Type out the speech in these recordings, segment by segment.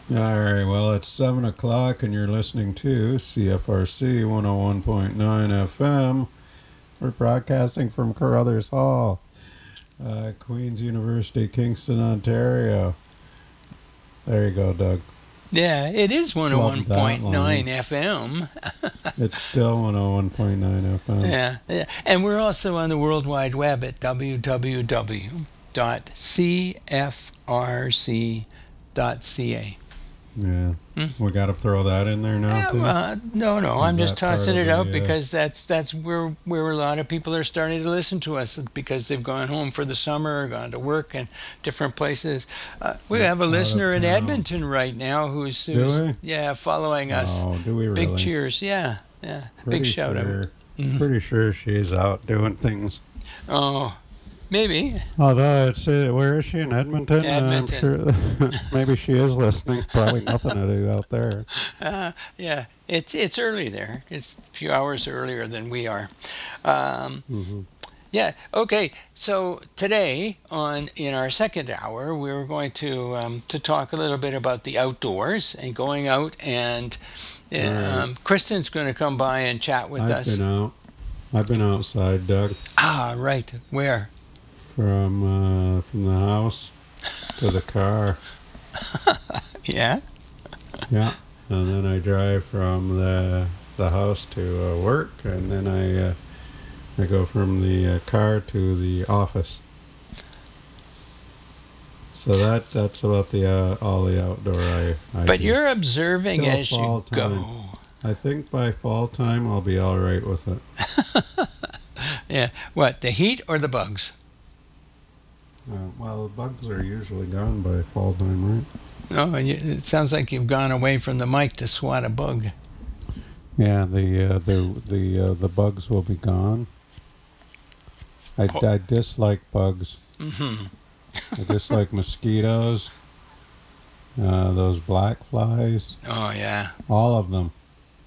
All right, well, it's 7 o'clock and you're listening to CFRC 101.9 FM. We're broadcasting from Carruthers Hall, Queen's University, Kingston, Ontario. There you go, Doug. Yeah, it is Flubbed that 101.9 line. FM. It's still 101.9 FM. Yeah. And we're also on the World Wide Web at www.cfrc.ca. Yeah. We got to throw that in there now, too? No, Is I'm just that part tossing of it out the, because that's where a lot of people are starting to listen to us because they've gone home for the summer or gone to work in different places. We have a out of listener in town? Edmonton right now who's Do we? following us. Oh, do we Big really? cheers, yeah, Pretty big shout out. sure. Pretty sure she's out doing things. Oh, maybe Although where is she, in Edmonton? Edmonton. I'm sure maybe she is listening. Probably nothing to do out there. Yeah, it's early there. It's a few hours earlier than we are. Um, Yeah. Okay. So today, in our second hour, we're going to talk a little bit about the outdoors and going out. And Right. Kristen's going to come by and chat with I've us. been out. I've been outside, Doug, Ah, right. Where? from the house to the car. Yeah. Yeah, and then I drive from the house to work, and then I go from the car to the office. So that's about the all the outdoor I But do. you're observing Till as fall you time. go. I think by fall time I'll be all right with it. Yeah. What? The heat or the bugs? Well, the bugs are usually gone by fall time, right? No. It sounds like you've gone away from the mic to swat a bug. Yeah, the bugs will be gone. I dislike bugs. Hmm. I dislike mosquitoes. Those black flies, Oh yeah. all of them.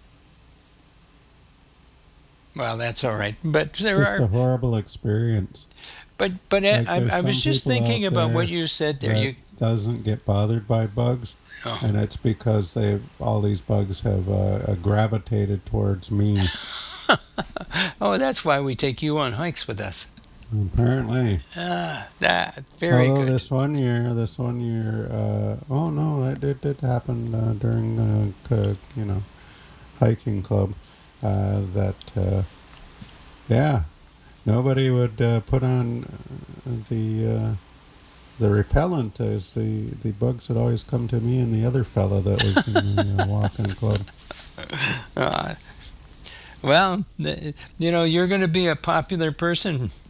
Well, that's all right. But It's there just a are. horrible experience. But Like I there's was some just people thinking out about what there you said there. that doesn't get bothered by bugs, Oh. and it's because all these bugs have gravitated towards me. Oh, that's why we take you on hikes with us. Apparently. That very Although good. this one year, oh no, that did happen during hiking club. Yeah, nobody would put on the repellent as the bugs had always come to me and the other fella that was in the walking club. Uh, well, you're going to be a popular person